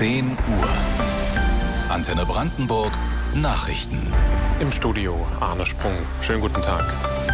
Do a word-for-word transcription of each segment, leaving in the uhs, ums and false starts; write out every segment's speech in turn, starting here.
zehn Uhr. Antenne Brandenburg Nachrichten. Im Studio Arne Sprung. Schönen guten Tag.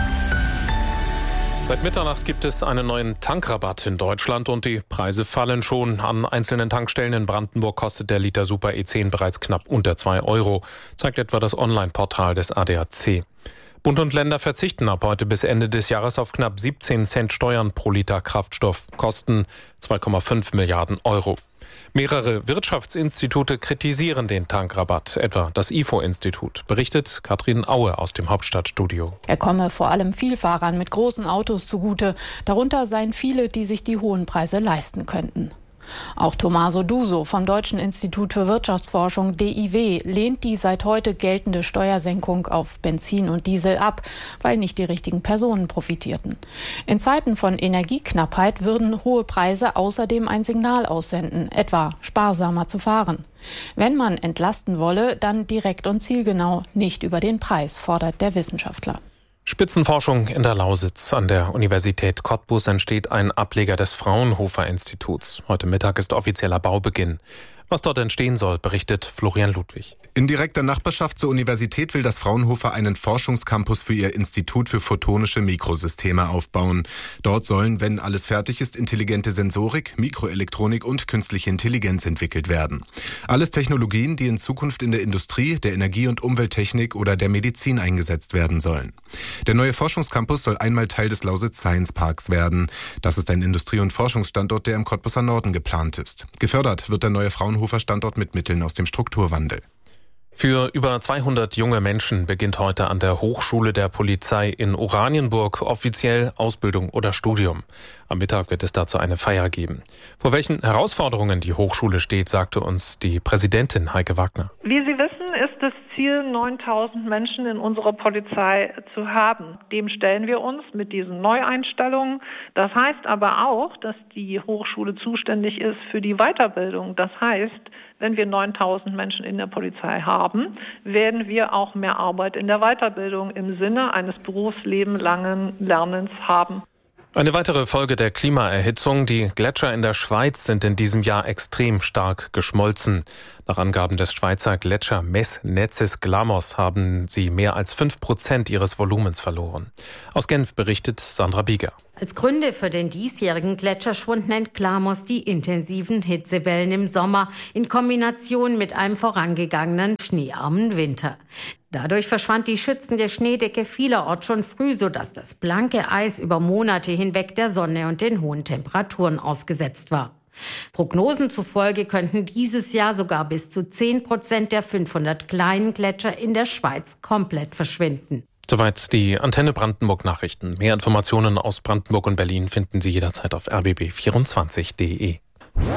Seit Mitternacht gibt es einen neuen Tankrabatt in Deutschland und die Preise fallen schon. An einzelnen Tankstellen in Brandenburg kostet der Liter Super E zehn bereits knapp unter zwei Euro, zeigt etwa das Online-Portal des A D A C. Bund und Länder verzichten ab heute bis Ende des Jahres auf knapp siebzehn Cent Steuern pro Liter Kraftstoff, Kosten zwei Komma fünf Milliarden Euro. Mehrere Wirtschaftsinstitute kritisieren den Tankrabatt, etwa das I F O-Institut, berichtet Katrin Aue aus dem Hauptstadtstudio. Er komme vor allem Vielfahrern mit großen Autos zugute. Darunter seien viele, die sich die hohen Preise leisten könnten. Auch Tommaso Duso vom Deutschen Institut für Wirtschaftsforschung D I W lehnt die seit heute geltende Steuersenkung auf Benzin und Diesel ab, weil nicht die richtigen Personen profitierten. In Zeiten von Energieknappheit würden hohe Preise außerdem ein Signal aussenden, etwa sparsamer zu fahren. Wenn man entlasten wolle, dann direkt und zielgenau, nicht über den Preis, fordert der Wissenschaftler. Spitzenforschung in der Lausitz. An der Universität Cottbus entsteht ein Ableger des Fraunhofer-Instituts. Heute Mittag ist offizieller Baubeginn. Was dort entstehen soll, berichtet Florian Ludwig. In direkter Nachbarschaft zur Universität will das Fraunhofer einen Forschungscampus für ihr Institut für photonische Mikrosysteme aufbauen. Dort sollen, wenn alles fertig ist, intelligente Sensorik, Mikroelektronik und künstliche Intelligenz entwickelt werden. Alles Technologien, die in Zukunft in der Industrie, der Energie- und Umwelttechnik oder der Medizin eingesetzt werden sollen. Der neue Forschungscampus soll einmal Teil des Lausitz Science Parks werden. Das ist ein Industrie- und Forschungsstandort, der im Cottbuser Norden geplant ist. Gefördert wird der neue Fraunhofer Standort mit Mitteln aus dem Strukturwandel. Für über zweihundert junge Menschen beginnt heute an der Hochschule der Polizei in Oranienburg offiziell Ausbildung oder Studium. Am Mittag wird es dazu eine Feier geben. Vor welchen Herausforderungen die Hochschule steht, sagte uns die Präsidentin Heike Wagner. Wie Sie wissen, ist das Ziel, neuntausend Menschen in unserer Polizei zu haben. Dem stellen wir uns mit diesen Neueinstellungen. Das heißt aber auch, dass die Hochschule zuständig ist für die Weiterbildung. Das heißt, wenn wir neuntausend Menschen in der Polizei haben, werden wir auch mehr Arbeit in der Weiterbildung im Sinne eines berufslebenlangen Lernens haben. Eine weitere Folge der Klimaerhitzung. Die Gletscher in der Schweiz sind in diesem Jahr extrem stark geschmolzen. Nach Angaben des Schweizer Gletschermessnetzes Glamos haben sie mehr als fünf Prozent ihres Volumens verloren. Aus Genf berichtet Sandra Bieger. Als Gründe für den diesjährigen Gletscherschwund nennt Glamos die intensiven Hitzewellen im Sommer in Kombination mit einem vorangegangenen schneearmen Winter. Dadurch verschwand die schützende Schneedecke vielerorts schon früh, sodass das blanke Eis über Monate hinweg der Sonne und den hohen Temperaturen ausgesetzt war. Prognosen zufolge könnten dieses Jahr sogar bis zu zehn Prozent der fünfhundert kleinen Gletscher in der Schweiz komplett verschwinden. Soweit die Antenne Brandenburg Nachrichten. Mehr Informationen aus Brandenburg und Berlin finden Sie jederzeit auf r b b vierundzwanzig punkt d e.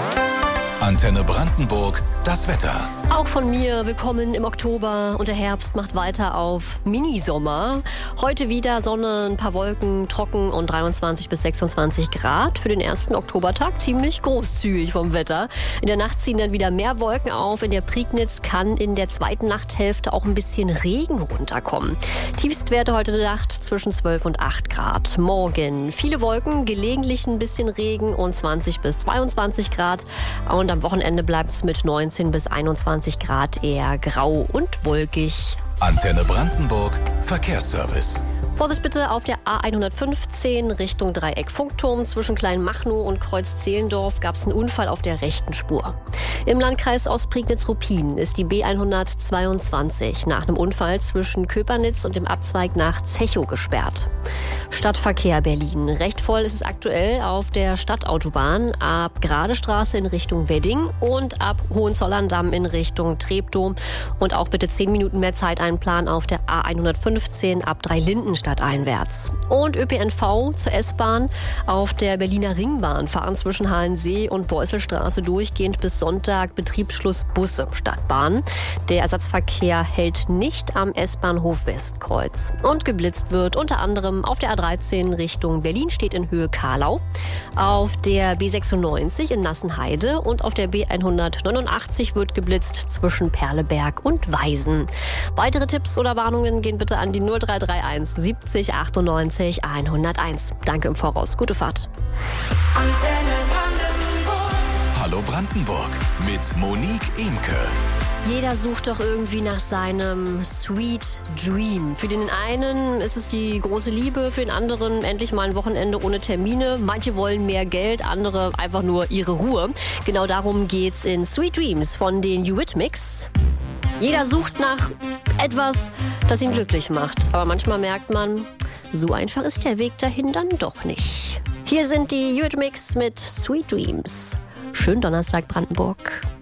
Antenne Brandenburg, das Wetter. Auch von mir willkommen im Oktober und der Herbst macht weiter auf Minisommer. Heute wieder Sonne, ein paar Wolken, trocken und dreiundzwanzig bis sechsundzwanzig Grad. Für den ersten Oktobertag ziemlich großzügig vom Wetter. In der Nacht ziehen dann wieder mehr Wolken auf. In der Prignitz kann in der zweiten Nachthälfte auch ein bisschen Regen runterkommen. Tiefstwerte heute Nacht zwischen zwölf und acht Grad. Morgen viele Wolken, gelegentlich ein bisschen Regen und zwanzig bis zweiundzwanzig Grad. Und am Wochenende bleibt es mit neunzehn bis einundzwanzig Grad eher grau und wolkig. Antenne Brandenburg Verkehrsservice. Vorsicht bitte auf der A hundertfünfzehn Richtung Dreieck Funkturm. Zwischen Kleinmachnow und Kreuz-Zehlendorf gab es einen Unfall auf der rechten Spur. Im Landkreis Ostprignitz-Ruppin ist die B hundertzweiundzwanzig nach einem Unfall zwischen Köpernitz und dem Abzweig nach Zechow gesperrt. Stadtverkehr Berlin. Recht voll ist es aktuell auf der Stadtautobahn ab Gradestraße in Richtung Wedding und ab Hohenzollern-Damm in Richtung Treptow. Und auch bitte zehn Minuten mehr Zeit einplanen auf der A hundertfünfzehn ab Dreilinden einwärts. Und Ö P N V zur S-Bahn. Auf der Berliner Ringbahn fahren zwischen Halensee und Beusselstraße durchgehend bis Sonntag Betriebsschluss Busse Stadtbahn. Der Ersatzverkehr hält nicht am S-Bahnhof Westkreuz. Und geblitzt wird unter anderem auf der A dreizehn Richtung Berlin steht in Höhe Kahlau, auf der B sechsundneunzig in Nassenheide und auf der B hundertneunundachtzig wird geblitzt zwischen Perleberg und Weisen. Weitere Tipps oder Warnungen gehen bitte an die null drei drei eins siebzig achtundneunzig hunderteins. Danke im Voraus. Gute Fahrt. Hallo Brandenburg. mit Monique Imke. Jeder sucht doch irgendwie nach seinem Sweet Dream. Für den einen ist es die große Liebe, für den anderen endlich mal ein Wochenende ohne Termine. Manche wollen mehr Geld, andere einfach nur ihre Ruhe. Genau darum geht's in Sweet Dreams von den Eurythmics. Jeder sucht nach etwas, das ihn glücklich macht. Aber manchmal merkt man, so einfach ist der Weg dahin dann doch nicht. Hier sind die Eurythmics mit Sweet Dreams. Schönen Donnerstag, Brandenburg.